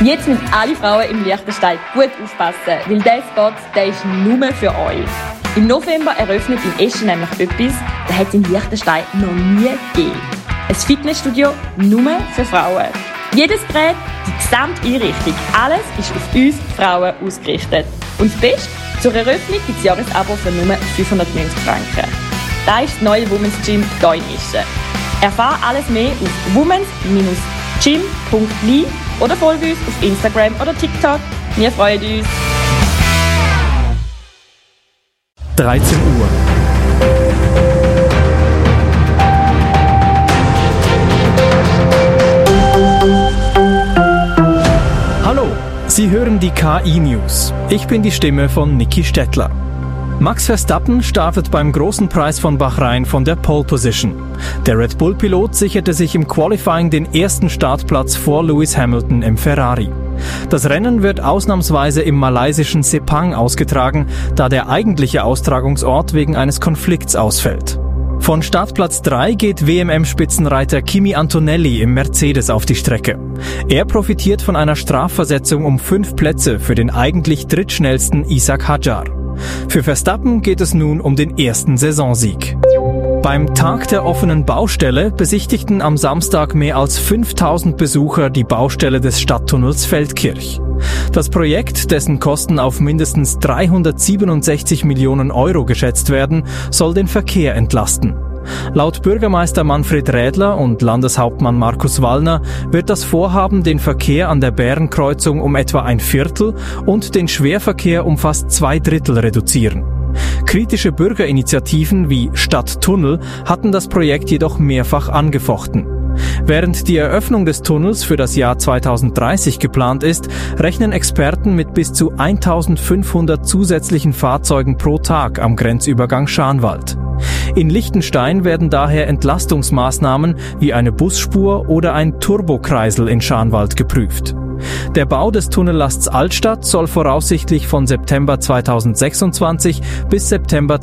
Jetzt müssen alle Frauen im Liechtenstein gut aufpassen, weil dieser Spot, der ist nur für euch. Im November eröffnet in Eschen nämlich etwas, das hat es in Liechtenstein noch nie gegeben. Ein Fitnessstudio nur für Frauen. Jedes Gerät, die gesamte Einrichtung, alles ist auf uns Frauen ausgerichtet. Und das Beste, zur Eröffnung gibt es Jahresabo für nur 590 Franken. Das ist das neue Women's Gym hier in Eschen. Erfahre alles mehr auf womens-gym.li oder folge uns auf Instagram oder TikTok. Wir freuen uns. 13 Uhr. Hallo, Sie hören die KI-News. Ich bin die Stimme von Niki Stettler. Max Verstappen startet beim großen Preis von Bahrain von der Pole Position. Der Red Bull-Pilot sicherte sich im Qualifying den ersten Startplatz vor Lewis Hamilton im Ferrari. Das Rennen wird ausnahmsweise im malaysischen Sepang ausgetragen, da der eigentliche Austragungsort wegen eines Konflikts ausfällt. Von Startplatz 3 geht WMM-Spitzenreiter Kimi Antonelli im Mercedes auf die Strecke. Er profitiert von einer Strafversetzung um 5 Plätze für den eigentlich drittschnellsten Ishak Hadjar. Für Verstappen geht es nun um den ersten Saisonsieg. Beim Tag der offenen Baustelle besichtigten am Samstag mehr als 5000 Besucher die Baustelle des Stadttunnels Feldkirch. Das Projekt, dessen Kosten auf mindestens 367 Millionen Euro geschätzt werden, soll den Verkehr entlasten. Laut Bürgermeister Manfred Rädler und Landeshauptmann Markus Wallner wird das Vorhaben den Verkehr an der Bärenkreuzung um etwa 1/4 und den Schwerverkehr um fast 2/3 reduzieren. Kritische Bürgerinitiativen wie Stadttunnel hatten das Projekt jedoch mehrfach angefochten. Während die Eröffnung des Tunnels für das Jahr 2030 geplant ist, rechnen Experten mit bis zu 1500 zusätzlichen Fahrzeugen pro Tag am Grenzübergang Scharnwald. In Liechtenstein werden daher Entlastungsmaßnahmen wie eine Busspur oder ein Turbokreisel in Scharnwald geprüft. Der Bau des Tunnellasts Altstadt soll voraussichtlich von September 2026 bis September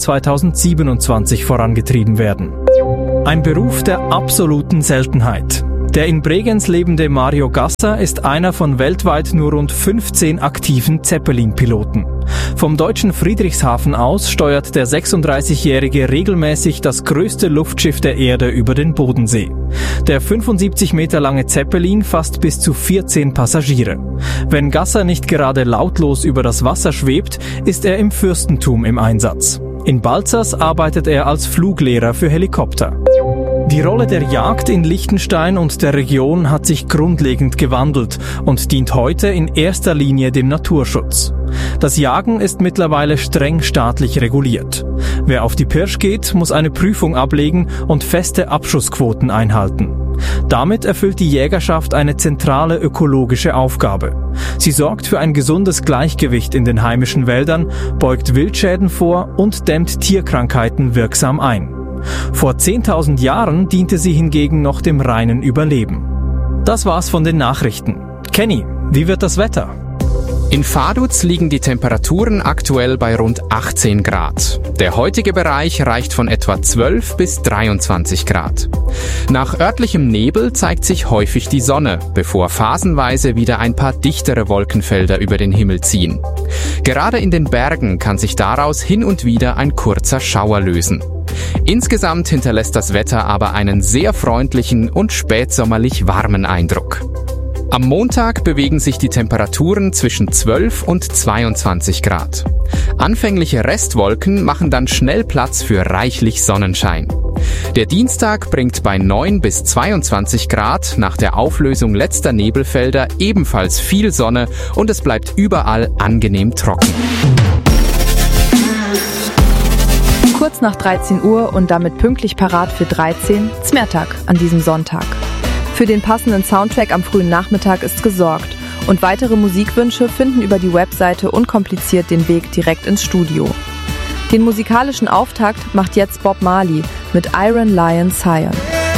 2027 vorangetrieben werden. Ein Beruf der absoluten Seltenheit. Der in Bregenz lebende Mario Gasser ist einer von weltweit nur rund 15 aktiven Zeppelin-Piloten. Vom deutschen Friedrichshafen aus steuert der 36-Jährige regelmäßig das größte Luftschiff der Erde über den Bodensee. Der 75 Meter lange Zeppelin fasst bis zu 14 Passagiere. Wenn Gasser nicht gerade lautlos über das Wasser schwebt, ist er im Fürstentum im Einsatz. In Balzers arbeitet er als Fluglehrer für Helikopter. Die Rolle der Jagd in Liechtenstein und der Region hat sich grundlegend gewandelt und dient heute in erster Linie dem Naturschutz. Das Jagen ist mittlerweile streng staatlich reguliert. Wer auf die Pirsch geht, muss eine Prüfung ablegen und feste Abschussquoten einhalten. Damit erfüllt die Jägerschaft eine zentrale ökologische Aufgabe. Sie sorgt für ein gesundes Gleichgewicht in den heimischen Wäldern, beugt Wildschäden vor und dämmt Tierkrankheiten wirksam ein. Vor 10.000 Jahren diente sie hingegen noch dem reinen Überleben. Das war's von den Nachrichten. Kenny, wie wird das Wetter? In Vaduz liegen die Temperaturen aktuell bei rund 18 Grad. Der heutige Bereich reicht von etwa 12 bis 23 Grad. Nach örtlichem Nebel zeigt sich häufig die Sonne, bevor phasenweise wieder ein paar dichtere Wolkenfelder über den Himmel ziehen. Gerade in den Bergen kann sich daraus hin und wieder ein kurzer Schauer lösen. Insgesamt hinterlässt das Wetter aber einen sehr freundlichen und spätsommerlich warmen Eindruck. Am Montag bewegen sich die Temperaturen zwischen 12 und 22 Grad. Anfängliche Restwolken machen dann schnell Platz für reichlich Sonnenschein. Der Dienstag bringt bei 9 bis 22 Grad nach der Auflösung letzter Nebelfelder ebenfalls viel Sonne und es bleibt überall angenehm trocken. Kurz nach 13 Uhr und damit pünktlich parat für 13, Zmertag an diesem Sonntag. Für den passenden Soundtrack am frühen Nachmittag ist gesorgt und weitere Musikwünsche finden über die Webseite unkompliziert den Weg direkt ins Studio. Den musikalischen Auftakt macht jetzt Bob Marley mit Iron Lion Scion.